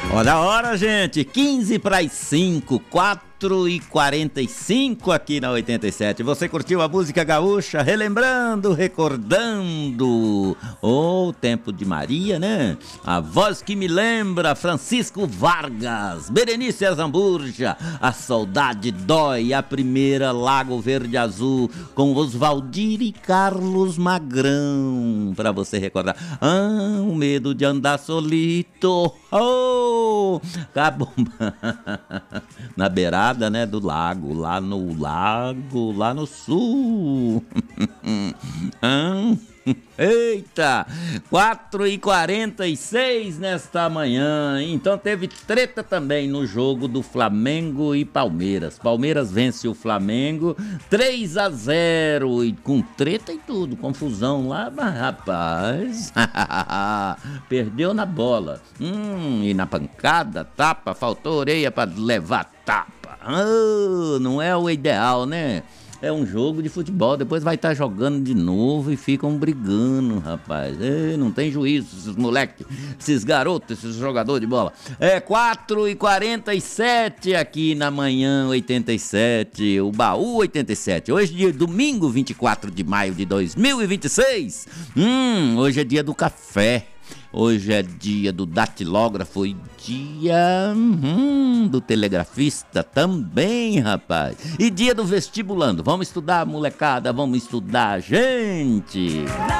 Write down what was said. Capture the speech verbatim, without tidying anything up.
Olha a hora, gente, quinze para as cinco, quatro e quarenta e cinco aqui na oitenta e sete. Você curtiu a música gaúcha? Relembrando, recordando o tempo de Maria, né? A voz que me lembra, Francisco Vargas, Berenice Azamburja, A Saudade Dói, a primeira Lago Verde Azul, com Oswaldir e Carlos Magrão, pra você recordar. Ah, o medo de andar solito. Oh, acabou. Na beirada, né, do lago, lá no lago, lá no sul. ah, eita, quatro e quarenta e seis nesta manhã. Então teve treta também no jogo do Flamengo e Palmeiras. Palmeiras vence o Flamengo três a zero e com treta e tudo, confusão lá, mas rapaz, perdeu na bola. Hum, e na pancada, tapa, faltou orelha para levar tapa. Ah, não é o ideal, né? É um jogo de futebol, depois vai estar jogando de novo e ficam brigando, rapaz. Ei, não tem juízo, esses moleques, esses garotos, esses jogadores de bola. É quatro e quarenta e sete aqui na manhã oitenta e sete, o Baú oitenta e sete. Hoje é dia domingo, vinte e quatro de maio de dois mil e vinte e seis. Hum, hoje é dia do café. Hoje é dia do datilógrafo e dia hum, do telegrafista também, rapaz. E dia do vestibulando. Vamos estudar, molecada, vamos estudar, gente.